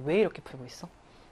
왜 이렇게 풀고 있어?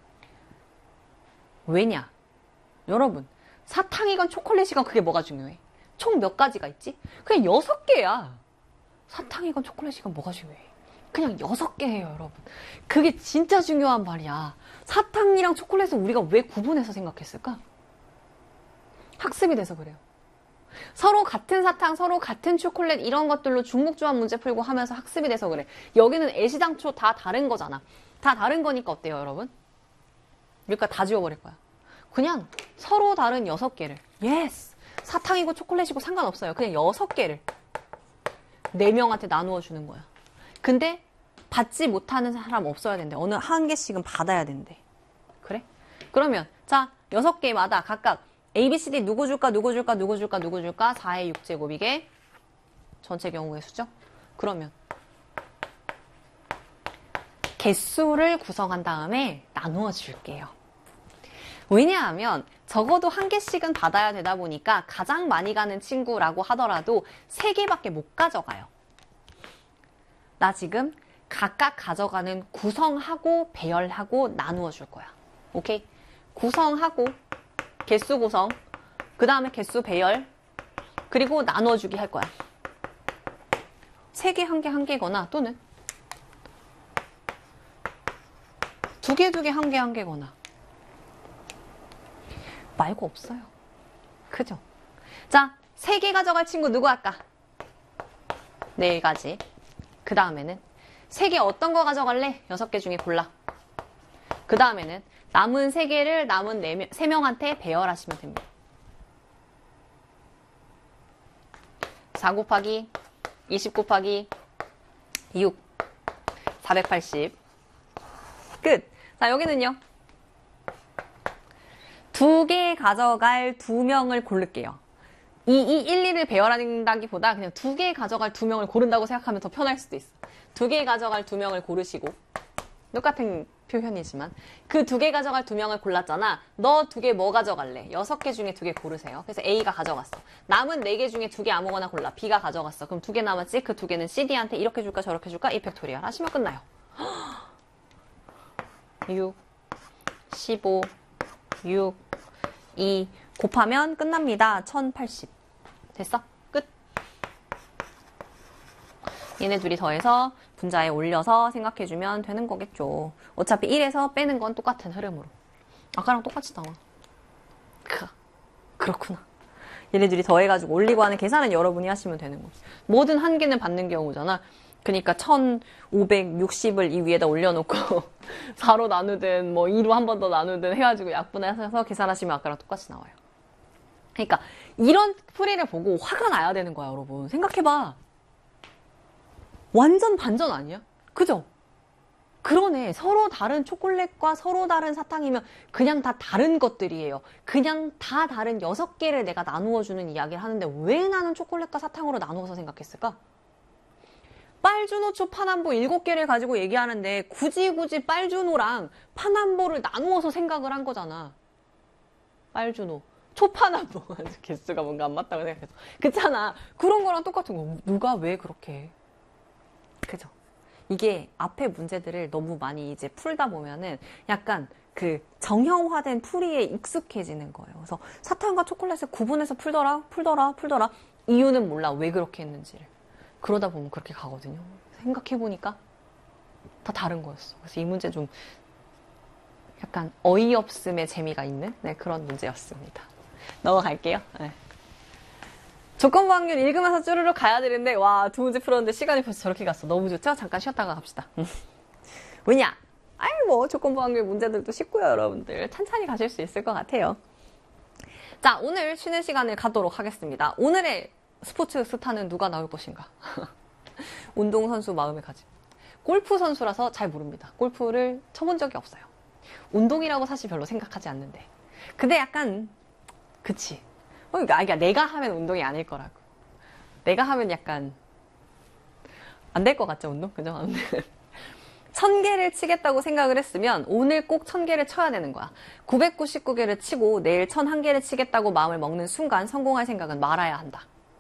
왜냐? 여러분, 사탕이건 초콜릿이건 그게 뭐가 중요해? 총 몇 가지가 있지? 그냥 6개야. 사탕이건 초콜릿이건 뭐가 중요해? 그냥 6개예요, 여러분. 그게 진짜 중요한 말이야. 사탕이랑 초콜릿을 우리가 왜 구분해서 생각했을까? 학습이 돼서 그래요. 서로 같은 사탕, 서로 같은 초콜릿 이런 것들로 중복조합 문제 풀고 하면서 학습이 돼서 그래. 여기는 애시당초 다 다른 거잖아. 다 다른 거니까 어때요, 여러분? 그러니까 다 지워버릴 거야. 그냥 서로 다른 6개를. 예스! 사탕이고 초콜릿이고 상관없어요. 그냥 6개를 4명한테 나누어 주는 거야. 근데 받지 못하는 사람 없어야 된대. 어느 한 개씩은 받아야 된대. 그래? 그러면 자 6개마다 각각 A, B, C, D 누구 줄까 누구 줄까 누구 줄까 누구 줄까 4의 6제곱 이게 전체 경우의 수죠. 그러면 개수를 구성한 다음에 나누어 줄게요. 왜냐하면 적어도 한 개씩은 받아야 되다 보니까 가장 많이 가는 친구라고 하더라도 3개밖에 못 가져가요. 나 지금 각각 가져가는 구성하고 배열하고 나누어 줄 거야. 오케이? 구성하고 개수 구성, 그 다음에 개수 배열, 그리고 나누어 주기 할 거야. 3개, 1개, 1개거나 또는 2개, 2개, 1개, 1개거나 말고 없어요. 그죠? 자, 3개 가져갈 친구 누구 할까? 4가지. 그 다음에는 3개 어떤 거 가져갈래? 6개 중에 골라. 그 다음에는 남은 3개를 남은 3명한테 배열하시면 됩니다. 4 곱하기 20 곱하기 6 480 끝. 자, 여기는요. 2개 가져갈 2명을 고를게요. 2, 1, 2를 배열한다기보다 그냥 2개 가져갈 2명을 고른다고 생각하면 더 편할 수도 있어. 2개 가져갈 2명을 고르시고 똑같은 표현이지만 그 2개 가져갈 2명을 골랐잖아. 너 2개 뭐 가져갈래? 6개 중에 2개 고르세요. 그래서 A가 가져갔어. 남은 4개 중에 2개 아무거나 골라. B가 가져갔어. 그럼 2개 남았지? 그 2개는 CD한테 이렇게 줄까 저렇게 줄까? 이 팩토리얼 하시면 끝나요. 6, 15, 6, 2 곱하면 끝납니다. 1080. 됐어? 끝. 얘네 둘이 더해서 분자에 올려서 생각해주면 되는 거겠죠. 어차피 1에서 빼는 건 똑같은 흐름으로. 아까랑 똑같이 나와. 그렇구나. 얘네 둘이 더해가지고 올리고 하는 계산은 여러분이 하시면 되는 거지. 뭐든 한 개는 받는 경우잖아. 그러니까 1560을 이 위에다 올려놓고 4로 나누든 뭐 2로 한 번 더 나누든 해가지고 약분해서 계산하시면 아까랑 똑같이 나와요. 그러니까 이런 풀이를 보고 화가 나야 되는 거야, 여러분. 생각해봐. 완전 반전 아니야? 그죠? 그러네. 서로 다른 초콜릿과 서로 다른 사탕이면 그냥 다 다른 것들이에요. 그냥 다 다른 6개를 내가 나누어주는 이야기를 하는데 왜 나는 초콜릿과 사탕으로 나누어서 생각했을까? 빨주노초 파남보 7개를 가지고 얘기하는데 굳이 빨주노랑 파남보를 나누어서 생각을 한 거잖아. 빨주노, 초파남보. 개수가 뭔가 안 맞다고 생각해서. 그렇잖아. 그런 거랑 똑같은 거. 누가 왜 그렇게 해? 그죠? 이게 앞에 문제들을 너무 많이 이제 풀다 보면은 약간 그 정형화된 풀이에 익숙해지는 거예요. 그래서 사탕과 초콜릿을 구분해서 풀더라. 이유는 몰라. 왜 그렇게 했는지를. 그러다 보면 그렇게 가거든요. 생각해보니까 다 다른 거였어. 그래서 이 문제 좀 약간 어이없음의 재미가 있는 그런 문제였습니다. 넘어갈게요. 네. 조건부 확률 읽으면서 쭈르륵 가야 되는데 와, 2문제 풀었는데 시간이 벌써 저렇게 갔어. 너무 좋죠? 잠깐 쉬었다가 갑시다. 왜냐? 뭐 조건부 확률 문제들도 쉽고요, 여러분들. 찬찬히 가실 수 있을 것 같아요. 자, 오늘 쉬는 시간을 갖도록 하겠습니다. 오늘의 스포츠 스타는 누가 나올 것인가? 운동선수 마음가짐. 골프 선수라서 잘 모릅니다. 골프를 쳐본 적이 없어요. 운동이라고 사실 별로 생각하지 않는데. 근데 약간 그치. 그러니까 내가 하면 운동이 아닐 거라고. 내가 하면 약간 안 될 것 같죠, 운동? 그죠? 1000개를 치겠다고 생각을 했으면 오늘 꼭 1000개를 쳐야 되는 거야. 999개를 치고 내일 1001개를 치겠다고 마음을 먹는 순간 성공할 생각은 말아야 한다.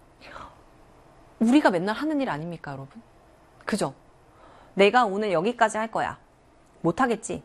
우리가 맨날 하는 일 아닙니까, 여러분? 그죠? 내가 오늘 여기까지 할 거야. 못하겠지?